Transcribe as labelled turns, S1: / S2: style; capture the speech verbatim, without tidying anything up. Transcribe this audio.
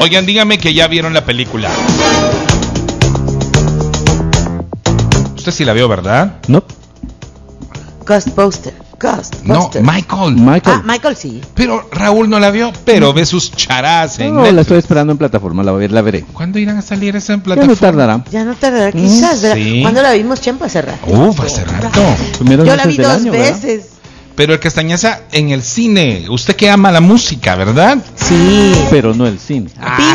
S1: Oigan, díganme que ya vieron la película. Usted sí la vio, ¿verdad?
S2: No.
S3: Ghostbuster. Ghostbuster.
S1: No, Michael.
S2: Michael.
S3: Ah, Michael sí.
S1: Pero Raúl no la vio, pero ve sus charas en
S2: No, la
S1: Netflix.
S2: estoy esperando en plataforma, la, ver, la veré.
S1: ¿Cuándo irán a salir esa en
S2: Ya
S1: plataforma?
S2: no tardará.
S3: Ya no tardará, quizás, ¿verdad?
S1: Sí.
S3: ¿Cuándo la vimos, Chempo? Hace rato.
S1: Uf, hace rato.
S2: Primeros
S3: Yo la
S2: meses
S3: vi
S2: del
S3: dos
S2: año, ¿verdad?
S3: veces.
S1: Pero el Castañaza en el cine. Usted que ama la música, ¿verdad?
S3: Sí.
S2: Pero no el cine.
S1: Ah,